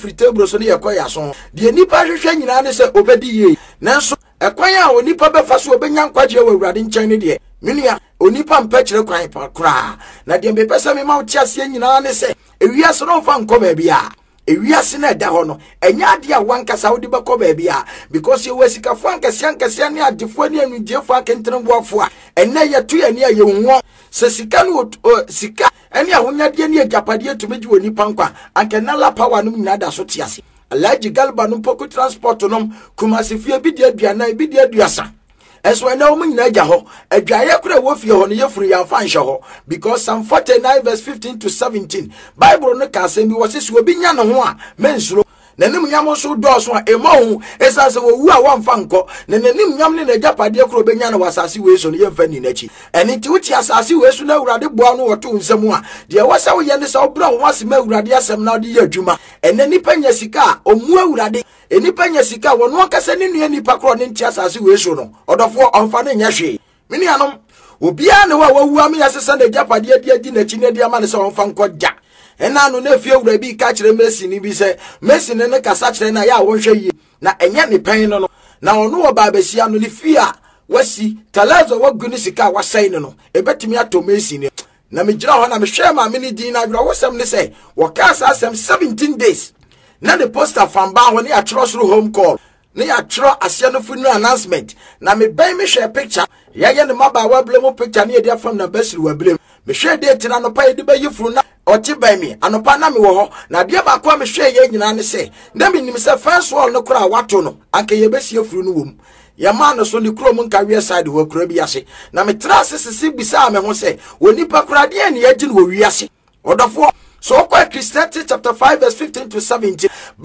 table so ne yakoya so de nipa hwehwe nyina ne se obedi ye nanso ekwan a onipa befa so obenya nkwaje wa awurade nkyɛn ne de menua onipa mpa kyerɛ kwan pa kra na de mbepesa me ma wo tiase nyina ne se ewiase no fa nkɔ ba bia ewiase na da ho no enya ade a wankasa wo de bɛkɔ ba bia because ye wasika fo ankase ne adefo ne anudiefo akentenboafo a enne ye to ye ne ye hunwo se sika no sika ene ahonyade ne agapade tumegi woni pankwa ankenala power no nyina da so tiase alaji galba no poko transport no kumase fie bi de aduana bi de aduasa eso ena o nyina agya ho adwaye kura wo fie ho no yefuru yamfa nhye ho because Psalm 49 verse 15 to 17 Bible no ka se bi wo se obi nya no ho a mensuro nanim nyam so do so a emo esase wo wu a wonfa nko nanim nyam ne agapade kura benya no wasase we so no yemfa ni nachi eni ti wuti asase we so na awurade boa no woto nsam a de wasa wo ye ne sa obra wo asem awurade asem na de ye adwuma ene nipa nya sika omu awurade enipa nya sika wono akasa ne nua nipa kro ne ntia asase we so no odofo onfa ne nya hwe mini anom obia ne wa wawu am ya sesa na agapade adi nachi ne de ama ne sa onfa nko ja ena no na fie wura bi ka kire Messi ni bi se Messi ne kasa kire na ya wonhwe yi na enya ne pen no na ono wo ba besia no ne fie a wasi talazo waguni sika wasai no ebetimi ato Messi ne na me gira ho na me hwe ma me ni din na wura wosem ne se wo ka sa asem 17 days na the poster fan ba ho ne atro soro home call ne atro asia no funeral announcement na me ban me hwe picture ya ye ne maba wa blem picture ne dia fam na basiri wa blem me hwe date na no pa ye de ba yifuru na ochi by me anopa na me wo ho na de ba kwa me hwe ye nyina ne se na me nim se first wall no kura wato no anka ye besie furu no wom ya ma no so ne kuro mu nka we side wo kura bi ase na me tra sisi bisa me ho se woni pa kura de ne ye gi no wi ase odofo so kwa Christianity chapter 5 verse 15 to 17